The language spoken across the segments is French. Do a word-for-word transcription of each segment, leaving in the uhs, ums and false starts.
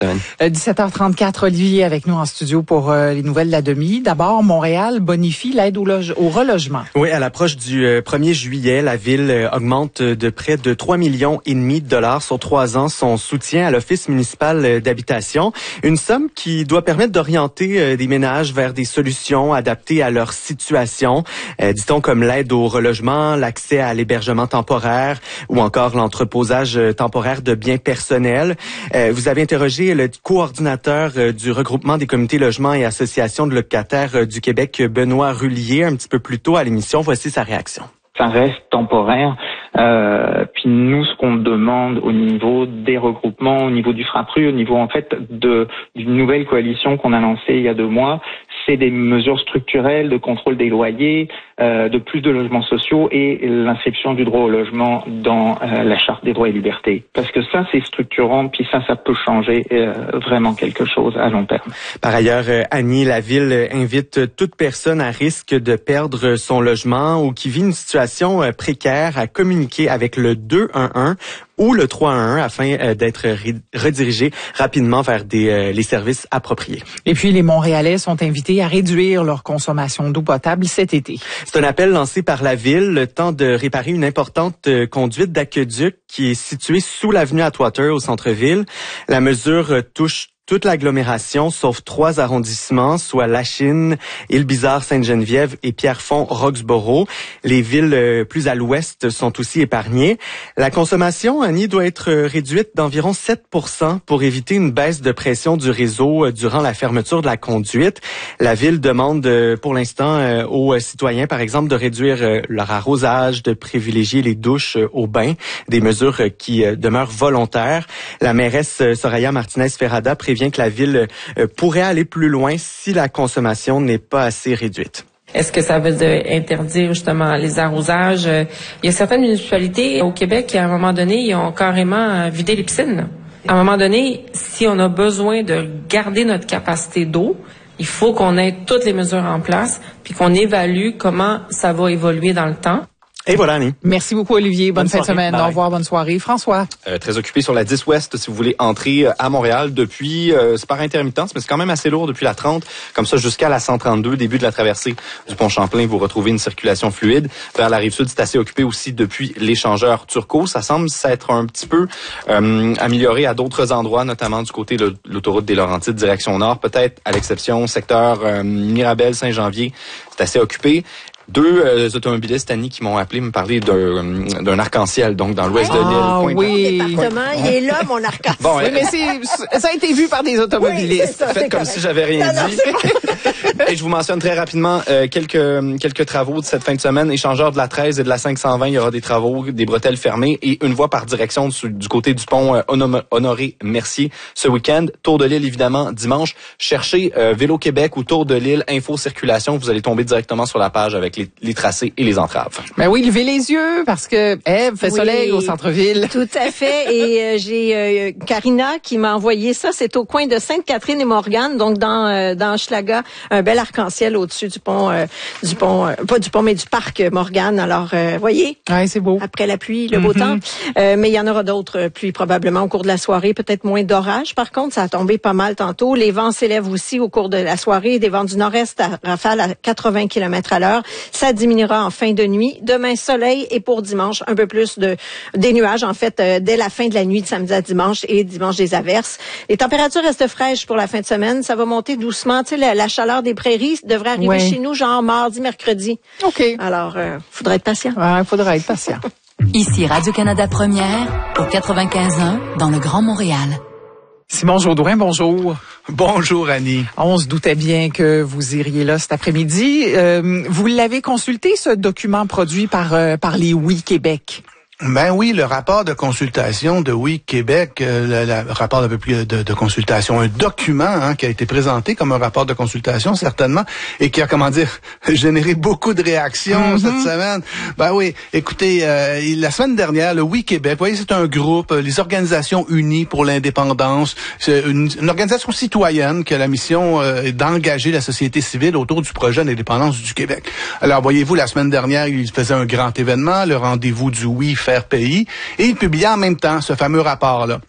Euh, dix-sept heures trente-quatre, Olivier avec nous en studio pour euh, les nouvelles de la demi. D'abord, Montréal bonifie l'aide au, loge- au relogement. Oui, à l'approche du euh, premier juillet, la ville euh, augmente de près de trois millions et demi de dollars sur trois ans son soutien à l'Office municipal euh, d'habitation. Une somme qui doit permettre d'orienter euh, des ménages vers des solutions adaptées à leur situation. Euh, dit-on comme l'aide au relogement, l'accès à l'hébergement temporaire ou encore l'entreposage euh, temporaire de biens personnels. Euh, vous avez interrogé le coordinateur euh, du regroupement des comités logements et associations de locataires euh, du Québec, Benoît Rullier, un petit peu plus tôt à l'émission. Voici sa réaction. Ça reste temporaire. Euh, puis nous, ce qu'on demande au niveau des regroupements, au niveau du FRAPRU, au niveau en fait de d'une nouvelle coalition qu'on a lancée il y a deux mois, c'est des mesures structurelles de contrôle des loyers, euh, de plus de logements sociaux et l'inscription du droit au logement dans euh, la Charte des droits et libertés. Parce que ça, c'est structurant, puis ça, ça peut changer euh, vraiment quelque chose à long terme. Par ailleurs, euh, Annie, la ville invite toute personne à risque de perdre son logement ou qui vit une situation euh, précaire à communiquer avec le deux un un ou le trois un un afin euh, d'être redirigé rapidement vers des, euh, les services appropriés. Et puis, les Montréalais sont invités à réduire leur consommation d'eau potable cet été. C'est un appel lancé par la ville, le temps de réparer une importante euh, conduite d'aqueduc qui est située sous l'avenue Atwater au centre-ville. La mesure euh, touche toute l'agglomération, sauf trois arrondissements, soit Lachine, Île-Bizarre, Sainte-Geneviève et Pierrefonds-Roxborough. Les villes euh, plus à l'ouest sont aussi épargnées. La consommation, Annie, doit être réduite d'environ sept pour cent pour éviter une baisse de pression du réseau euh, durant la fermeture de la conduite. La ville demande euh, pour l'instant euh, aux citoyens, par exemple, de réduire euh, leur arrosage, de privilégier les douches euh, au bain, des mesures euh, qui euh, demeurent volontaires. La mairesse euh, Soraya Martinez-Ferrada prévient que la ville euh, pourrait aller plus loin si la consommation n'est pas assez réduite. Est-ce que ça veut dire interdire justement les arrosages? Il y a certaines municipalités au Québec qui, à un moment donné, ils ont carrément vidé les piscines. À un moment donné, si on a besoin de garder notre capacité d'eau, il faut qu'on ait toutes les mesures en place puis qu'on évalue comment ça va évoluer dans le temps. Et voilà, Annie. Merci beaucoup, Olivier. Bonne, bonne fin de semaine. Bye. Au revoir, bonne soirée. François. Euh, très occupé sur la dix Ouest si vous voulez entrer à Montréal depuis, euh, c'est par intermittence, mais c'est quand même assez lourd depuis la trente, comme ça jusqu'à la cent trente-deux, début de la traversée du pont Champlain, vous retrouvez une circulation fluide. Vers la Rive-Sud, c'est assez occupé aussi depuis l'échangeur Turcot. Ça semble s'être un petit peu euh, amélioré à d'autres endroits, notamment du côté de l'autoroute des Laurentides, direction nord, peut-être à l'exception secteur euh, Mirabel, Saint-Janvier, c'est assez occupé. Deux euh, automobilistes, Annie, qui m'ont appelé me parler d'un, d'un arc-en-ciel, donc dans l'ouest ah, de l'île. Ah oui. Mon département, il est là, mon arc-en-ciel. Bon, oui, mais c'est, ça a été vu par des automobilistes. Oui, ça, Faites comme correct. si j'avais rien non, dit. Non, et je vous mentionne très rapidement euh, quelques quelques travaux de cette fin de semaine. Échangeur de la treize et de la cinq cent vingt, il y aura des travaux, des bretelles fermées et une voie par direction du, du côté du pont euh, Honoré-Mercier ce week-end. Tour de l'île, évidemment, dimanche. Cherchez euh, Vélo Québec ou Tour de l'île, info circulation. Vous allez tomber directement sur la page avec les, les tracés et les entraves. Ben oui, levez les yeux parce que Ève fait oui, soleil au centre-ville. Tout à fait. Et euh, j'ai euh, Karina qui m'a envoyé ça. C'est au coin de Sainte-Catherine et Morgane, donc dans euh, dans Hochelaga, un bel arc-en-ciel au-dessus du pont, euh, du pont, euh, pas du pont, mais du parc Morgane. Alors, euh, voyez. Ouais, c'est beau. Après la pluie, le beau mm-hmm. temps. Euh, mais il y en aura d'autres pluies probablement au cours de la soirée. Peut-être moins d'orage. Par contre, ça a tombé pas mal tantôt. Les vents s'élèvent aussi au cours de la soirée. Des vents du nord-est à rafale à quatre-vingts kilomètres à l'heure. Ça diminuera en fin de nuit. Demain, soleil et pour dimanche, un peu plus de des nuages, en fait, euh, dès la fin de la nuit de samedi à dimanche et dimanche des averses. Les températures restent fraîches pour la fin de semaine. Ça va monter doucement. Tu sais, la, la chaleur des prairies devrait arriver ouais. chez nous genre mardi, mercredi. OK. Alors, euh, faudrait être patient. Ouais, faudrait être patient. Ici Radio-Canada Première, au quatre-vingt-quinze un, dans le Grand Montréal. Simon Jaudoin, bonjour. Bonjour, Annie. On se doutait bien que vous iriez là cet après-midi. Euh, vous l'avez consulté, ce document produit par, euh, par les Oui Québec? Ben oui, le rapport de consultation de Oui Québec, euh, le, le rapport d'un peu plus de, de consultation, un document hein, qui a été présenté comme un rapport de consultation certainement et qui a, comment dire, généré beaucoup de réactions mm-hmm. cette semaine. Ben oui, écoutez, euh, la semaine dernière, le Oui Québec, vous voyez, c'est un groupe, les Organisations Unies pour l'Indépendance, c'est une, une organisation citoyenne qui a la mission euh, d'engager la société civile autour du projet d'indépendance du Québec. Alors, voyez-vous, la semaine dernière, ils faisaient un grand événement, le rendez-vous du Oui Pays, et il publiait en même temps ce fameux rapport-là.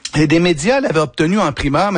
Et des médias l'avaient obtenu en primeur.